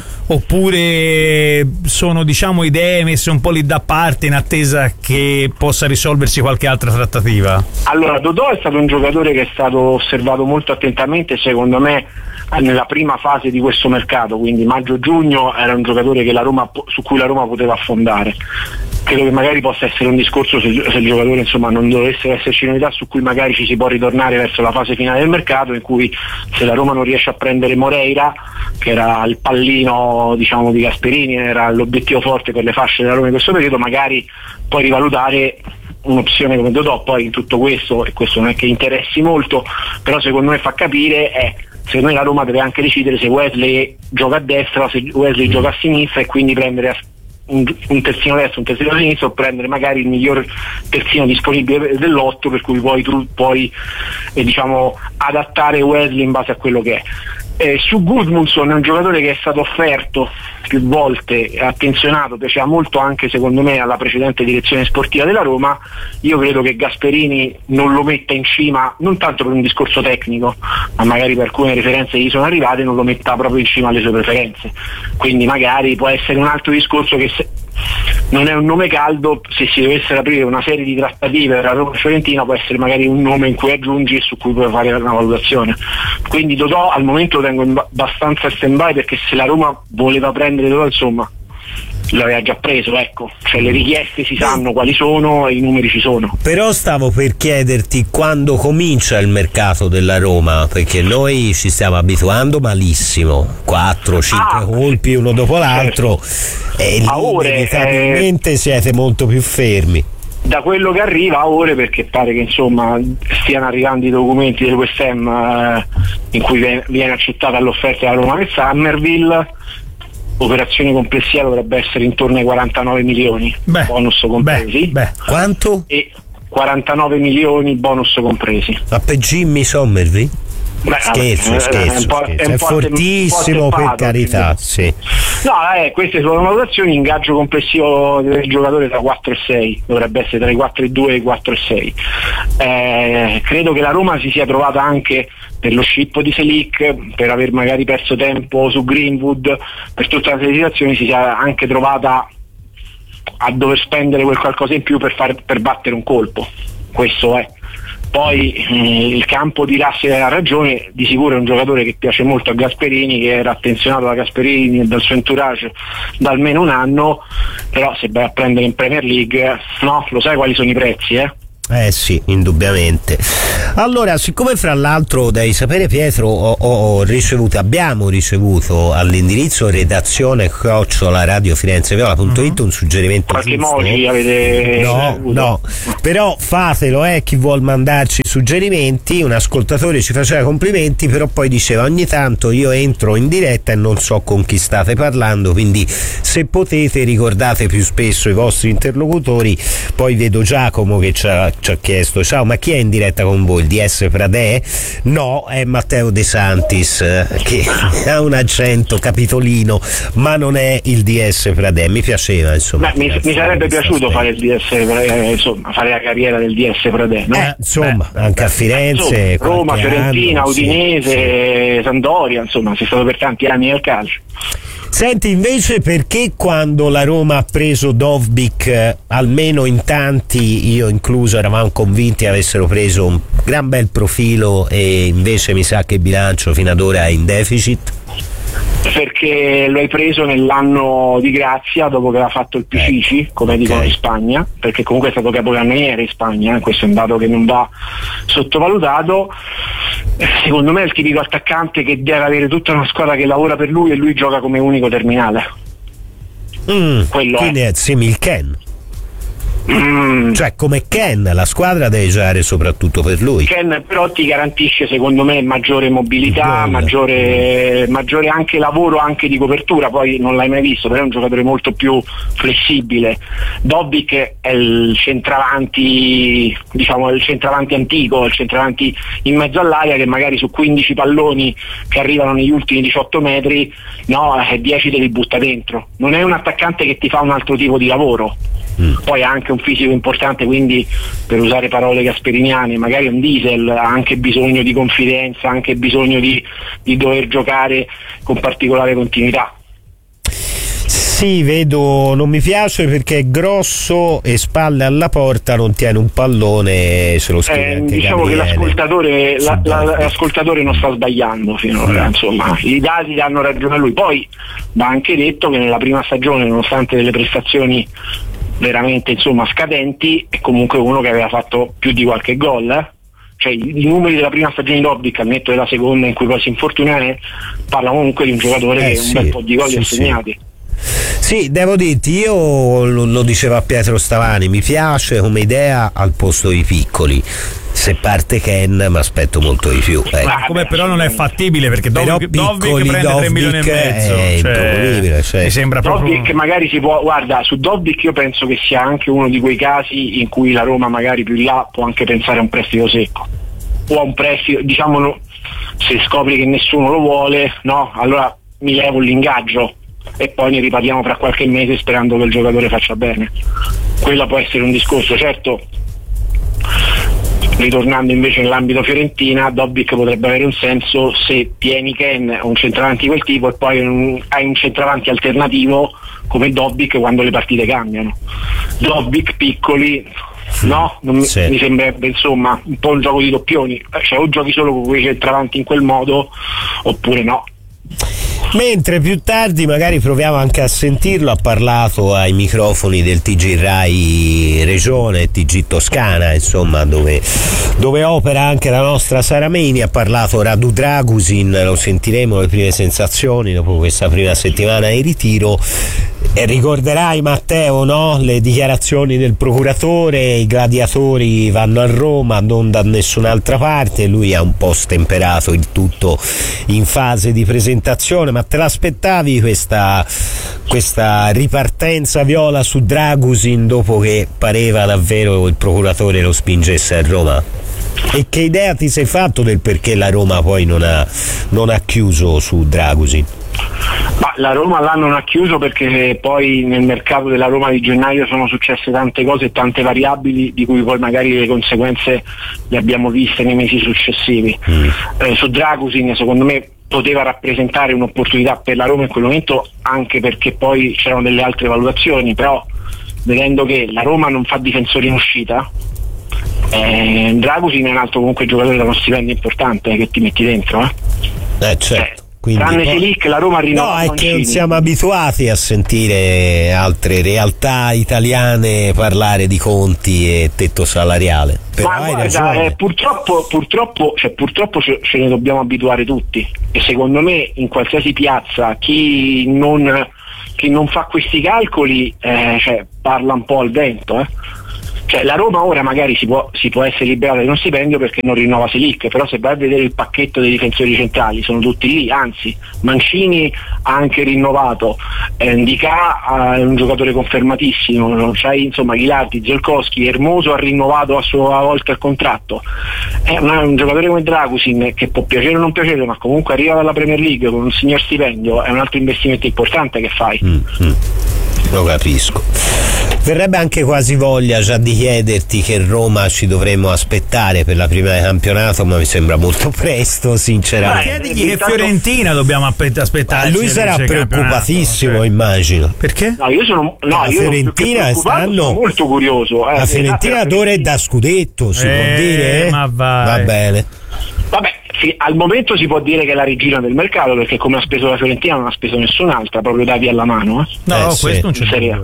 oppure sono, diciamo, idee messe un po' lì da parte in attesa che possa risolversi qualche altra trattativa? Allora, Dodò è stato un giocatore che è stato osservato molto attentamente, secondo me nella prima fase di questo mercato, quindi maggio-giugno, era un giocatore che su cui la Roma poteva affondare. Credo che magari possa essere un discorso, se il giocatore insomma non dovesse esserci novità, su cui magari ci si può ritornare verso la fase finale del mercato, in cui se la Roma non riesce a prendere Moreira, che era il pallino, diciamo, di Gasperini, era l'obiettivo forte per le fasce della Roma in questo periodo, magari puoi rivalutare un'opzione come Dodò. Poi in tutto questo, e questo non è che interessi molto, però secondo me fa capire, secondo me la Roma deve anche decidere se Wesley gioca a destra o se Wesley gioca a sinistra, e quindi prendere un terzino destro, un terzino sinistro, o prendere magari il miglior terzino disponibile dell'otto, per cui tu puoi diciamo adattare Wesley in base a quello che è. Su Gudmundsson è un giocatore che è stato offerto più volte, attenzionato, piaceva molto anche secondo me alla precedente direzione sportiva della Roma. Io credo che Gasperini non lo metta in cima, non tanto per un discorso tecnico, ma magari per alcune referenze che gli sono arrivate non lo metta proprio in cima alle sue preferenze, quindi magari può essere un altro discorso che non è un nome caldo. Se si dovessero aprire una serie di trattative tra Roma e Fiorentina, può essere magari un nome in cui aggiungi e su cui puoi fare una valutazione. Quindi Dodò al momento lo tengo abbastanza stand by, perché se la Roma voleva prendere Dodò, insomma, l'aveva già preso, ecco, cioè le richieste si sanno quali sono e i numeri ci sono. Però stavo per chiederti quando comincia il mercato della Roma, perché noi ci stiamo abituando malissimo, 4-5 colpi uno dopo l'altro, e inevitabilmente siete molto più fermi. Da quello che arriva a ore, perché pare che insomma stiano arrivando i documenti del West Ham in cui viene accettata l'offerta della Roma nel Summerville, operazione complessiva dovrebbe essere intorno ai 49 milioni, bonus compresi. Quanto? E 49 milioni bonus compresi. Ma per Jimmy Somerville? Scherzo, è fortissimo, per carità, sì. No, queste sono valutazioni. Ingaggio complessivo del giocatore tra 4 e 6, dovrebbe essere tra i 4,2 e i 4,6. Credo che la Roma si sia trovata anche per lo scippo di Selic, per aver magari perso tempo su Greenwood, per tutta una serie di situazioni si sia anche trovata a dover spendere quel qualcosa in più per battere un colpo. Questo è. Poi il campo dirà se ha ragione. Di sicuro è un giocatore che piace molto a Gasperini, che era attenzionato da Gasperini e dal suo entourage da almeno un anno, però se vai a prendere in Premier League, no, lo sai quali sono i prezzi, sì, indubbiamente. Allora, siccome fra l'altro devi sapere, Pietro, abbiamo ricevuto all'indirizzo redazione@radiofirenzeviola.it un suggerimento. Qualche giusto. emoji avete no, però fatelo, chi vuol mandarci suggerimenti. Un ascoltatore ci faceva complimenti, però poi diceva: ogni tanto io entro in diretta e non so con chi state parlando, quindi se potete ricordate più spesso i vostri interlocutori. Poi vedo Giacomo che ci ha chiesto: ciao, ma chi è in diretta con voi? Il DS Pradè? No, è Matteo De Santis, che ha un accento capitolino, ma non è il DS Pradè. Mi piaceva, insomma. Mi sarebbe piaciuto fare il DS Pradè, insomma, fare la carriera del DS Pradè, no? Anche a Firenze, Roma, Fiorentina, Udinese, Sampdoria, insomma, sei stato per tanti anni nel calcio. Senti, invece, perché quando la Roma ha preso Dovbyk, almeno in tanti, io incluso, eravamo convinti avessero preso un gran bel profilo, e invece mi sa che il bilancio fino ad ora è in deficit? Perché lo hai preso nell'anno di grazia, dopo che aveva fatto il Pichichi, come dicono in Spagna, perché comunque è stato capocannoniere in Spagna, questo è un dato che non va sottovalutato. Secondo me è il tipico attaccante che deve avere tutta una squadra che lavora per lui e lui gioca come unico terminale. Quindi è simil Ken. Cioè come Ken, la squadra deve giocare soprattutto per lui. Ken però ti garantisce secondo me maggiore mobilità, maggiore anche lavoro anche di copertura, poi non l'hai mai visto, però è un giocatore molto più flessibile. Dobbik è il centravanti, diciamo il centravanti antico, il centravanti in mezzo all'aria che magari su 15 palloni che arrivano negli ultimi 18 metri 10 te li butta dentro. Non è un attaccante che ti fa un altro tipo di lavoro. Poi ha anche un fisico importante, quindi per usare parole gasperiniane magari un diesel, ha anche bisogno di confidenza, ha anche bisogno di dover giocare con particolare continuità. Sì, vedo, non mi piace perché è grosso e spalle alla porta, non tiene un pallone, se lo scrive anche diciamo Gabriele. che l'ascoltatore non sta sbagliando finora, insomma i dati danno ragione a lui. Poi va anche detto che nella prima stagione, nonostante delle prestazioni veramente scadenti, è comunque uno che aveva fatto più di qualche gol, cioè i numeri della prima stagione di Dobbik al netto della seconda in cui poi si infortuna parlano comunque di un giocatore che un bel po' di gol li ha segnati. Sì, devo dirti, io lo diceva Pietro Stavani, mi piace come idea al posto dei piccoli. Se parte Ken mi aspetto molto di più. Come però non è fattibile perché Dobbik prende 3 milioni e mezzo. È improponibile. Mi sembra proprio. Dobbik magari si può. Guarda, su Dobbik io penso che sia anche uno di quei casi in cui la Roma magari più in là può anche pensare a un prestito secco. O a un prestito, diciamo, se scopri che nessuno lo vuole, allora mi levo l'ingaggio e poi ne riparliamo fra qualche mese sperando che il giocatore faccia bene. Quello può essere un discorso, certo. Ritornando invece nell'ambito Fiorentina, Dobbik potrebbe avere un senso se tieni Ken o un centravanti di quel tipo e poi hai un centravanti alternativo come Dobbik quando le partite cambiano. Dobbik piccoli mi sembrerebbe un po' un gioco di doppioni, cioè o giochi solo con quei centravanti in quel modo oppure no. Mentre più tardi magari proviamo anche a sentirlo, ha parlato ai microfoni del TG Rai Regione, TG Toscana, insomma, dove opera anche la nostra Sara Meni, ha parlato Radu Dragusin, lo sentiremo, le prime sensazioni dopo questa prima settimana in ritiro. E ricorderai, Matteo, le dichiarazioni del procuratore, i gladiatori vanno a Roma, non da nessun'altra parte, lui ha un po' stemperato il tutto in fase di presentazione. Ma te l'aspettavi questa ripartenza viola su Dragusin dopo che pareva davvero il procuratore lo spingesse a Roma? E che idea ti sei fatto del perché la Roma poi non ha chiuso su Dragusin? Ma la Roma là non ha chiuso perché poi nel mercato della Roma di gennaio sono successe tante cose e tante variabili di cui poi magari le conseguenze le abbiamo viste nei mesi successivi. Su Dragusin secondo me poteva rappresentare un'opportunità per la Roma in quel momento, anche perché poi c'erano delle altre valutazioni, però vedendo che la Roma non fa difensori in uscita, Dragusin è un altro comunque giocatore da uno stipendio importante che ti metti dentro, certo. Quindi, tranne Selic, la Roma rinnova. No, è che non siamo abituati a sentire altre realtà italiane parlare di conti e tetto salariale. Però ma guarda, purtroppo ce ne dobbiamo abituare tutti, e secondo me in qualsiasi piazza chi non fa questi calcoli parla un po' al vento. Cioè la Roma ora magari si può essere liberata di uno stipendio perché non rinnova Selic, però se vai a vedere il pacchetto dei difensori centrali sono tutti lì, anzi Mancini ha anche rinnovato, Ndicà è un giocatore confermatissimo, c'hai Ghilardi, Ziolkowski, Hermoso ha rinnovato a sua volta il contratto. È un giocatore come Dragusin che può piacere o non piacere, ma comunque arriva dalla Premier League con un signor stipendio, è un altro investimento importante che fai. Lo capisco. Verrebbe anche quasi voglia già di chiederti che Roma ci dovremmo aspettare per la prima di campionato, ma mi sembra molto presto, sinceramente. Chiedigli che Fiorentina dobbiamo aspettare. Lui sarà preoccupatissimo, immagino. Perché? La Fiorentina sono molto curioso. La Fiorentina d'ora è da scudetto, si può dire? Ma va bene. Vabbè, al momento si può dire che è la regina del mercato, perché come ha speso la Fiorentina non ha speso nessun'altra, proprio dati alla mano. Questo non c'è.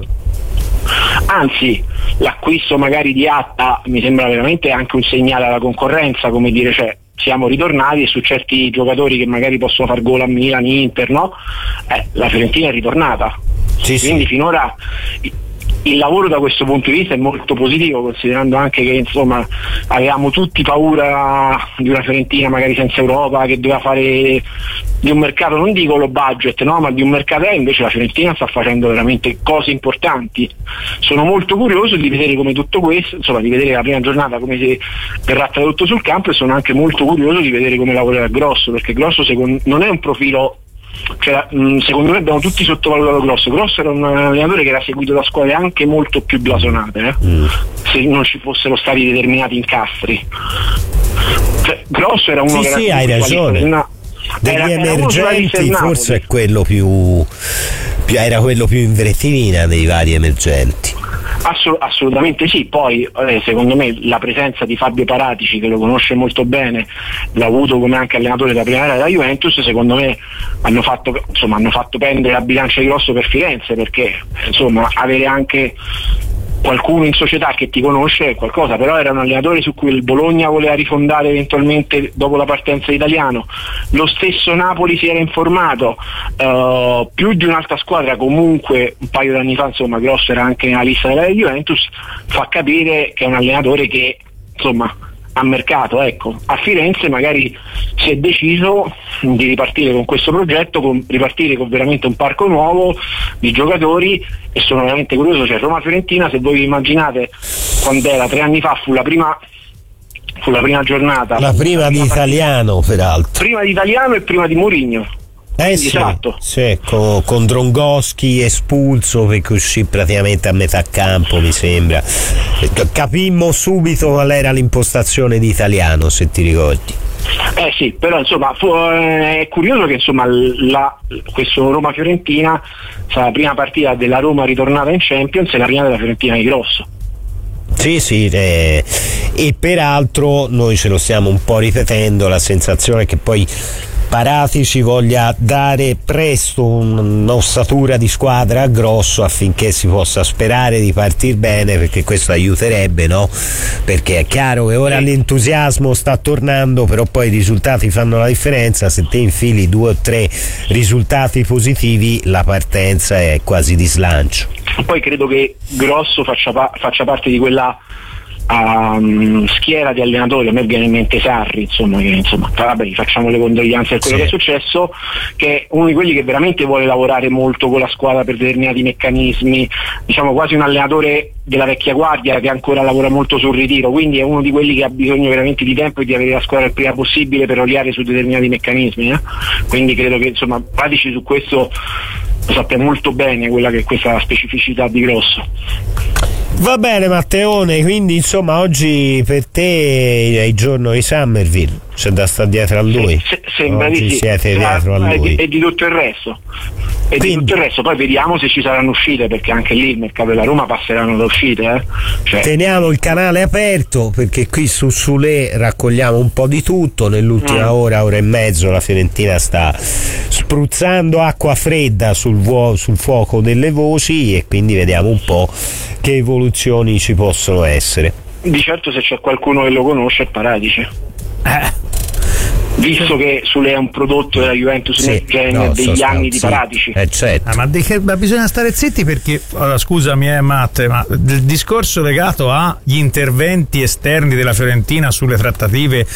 Anzi, l'acquisto magari di Atta mi sembra veramente anche un segnale alla concorrenza, come dire, siamo ritornati e su certi giocatori che magari possono far gol a Milan, Inter, la Fiorentina è ritornata. Quindi finora il lavoro da questo punto di vista è molto positivo, considerando anche che insomma avevamo tutti paura di una Fiorentina magari senza Europa, che doveva fare di un mercato, non dico low budget, no, ma di un mercato, invece la Fiorentina sta facendo veramente cose importanti. Sono molto curioso di vedere come tutto questo, insomma di vedere la prima giornata come si verrà tradotto sul campo, e sono anche molto curioso di vedere come lavorerà Grosso, perché Grosso non è un profilo, cioè, secondo me abbiamo tutti sottovalutato Grosso. Grosso era un allenatore che era seguito da squadre anche molto più blasonate, se non ci fossero stati determinati incastri. Cioè, Grosso era uno che era, sì, hai ragione, degli emergenti forse è quello più era quello più in rettilinea dei vari emergenti. Assolutamente sì. Poi secondo me la presenza di Fabio Paratici, che lo conosce molto bene, l'ha avuto come anche allenatore della prima era della Juventus, secondo me hanno fatto pendere la bilancia di Grosso per Firenze, perché insomma avere anche qualcuno in società che ti conosce è qualcosa, però era un allenatore su cui il Bologna voleva rifondare eventualmente dopo la partenza di Italiano, lo stesso Napoli si era informato, più di un'altra squadra comunque un paio d'anni fa, insomma Grosso era anche nella lista della Juventus, fa capire che è un allenatore che insomma a mercato, ecco. A Firenze magari si è deciso di ripartire con questo progetto, ripartire con veramente un parco nuovo di giocatori, e sono veramente curioso. Cioè Roma-Fiorentina, se voi vi immaginate quando era 3 anni fa, fu la prima giornata, la prima di Italiano peraltro, prima di Italiano e prima di Mourinho. Sì, esatto. Sì, con Drongoschi espulso perché uscì praticamente a metà campo, mi sembra. Capimmo subito qual era l'impostazione di Italiano, se ti ricordi. Sì, però insomma è curioso che insomma questo Roma-Fiorentina sarà la prima partita della Roma ritornata in Champions e la prima della Fiorentina di Grosso. Sì, e peraltro noi ce lo stiamo un po' ripetendo, la sensazione che poi Paratici voglia dare presto un'ossatura di squadra a Grosso affinché si possa sperare di partir bene, perché questo aiuterebbe, no? Perché è chiaro che ora l'entusiasmo sta tornando, però poi i risultati fanno la differenza. Se te infili 2 o 3 risultati positivi, la partenza è quasi di slancio. Poi credo che Grosso faccia parte di quella schiera di allenatori. A me viene in mente Sarri, insomma, che vabbè, facciamo le condoglianze per quello che è successo, che è uno di quelli che veramente vuole lavorare molto con la squadra per determinati meccanismi, diciamo quasi un allenatore della vecchia guardia che ancora lavora molto sul ritiro, quindi è uno di quelli che ha bisogno veramente di tempo e di avere la squadra il prima possibile per oliare su determinati meccanismi, quindi credo che insomma Paratici su questo lo sappia molto bene, quella che è questa specificità di Grosso. Va bene Matteone, quindi insomma oggi per te è il giorno di Summerville, c'è da stare dietro a lui. Sembra oggi di sì. Siete dietro a lui. E di tutto il resto. Di tutto il resto, poi vediamo se ci saranno uscite, perché anche lì il mercato della Roma passeranno da uscite. Cioè. Teniamo il canale aperto, perché qui su Sule raccogliamo un po' di tutto. Nell'ultima ora e mezzo la Fiorentina sta spruzzando acqua fredda sul fuoco delle voci, e quindi vediamo un po' che evoluzioni ci possono essere. Di certo, se c'è qualcuno che lo conosce è Paratici. Visto che Sule è un prodotto della Juventus degli anni di Paratici. Certo. Ma bisogna stare zitti, perché scusami Matte, ma il discorso legato agli interventi esterni della Fiorentina sulle trattative